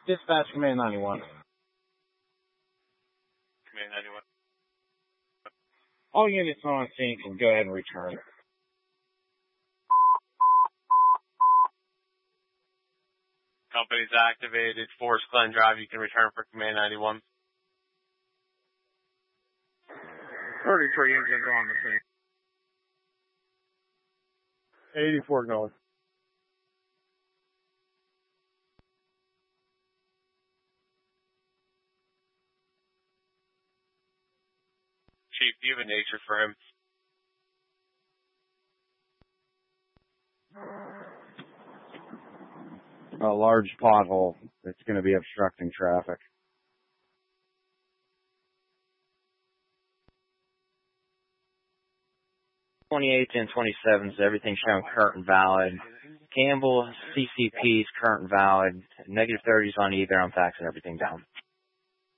Dispatch Command 91. Command 91. All units on scene can go ahead and return. Company's activated. Forest Glen Drive, you can return for Command 91. 33 engines on the scene. 84 going. Chief, do you have a nature for him? A large pothole that's going to be obstructing traffic. '28s and 27s, everything's shown current and valid. Campbell, CCP's current and valid. -30s on either. I'm faxing everything down.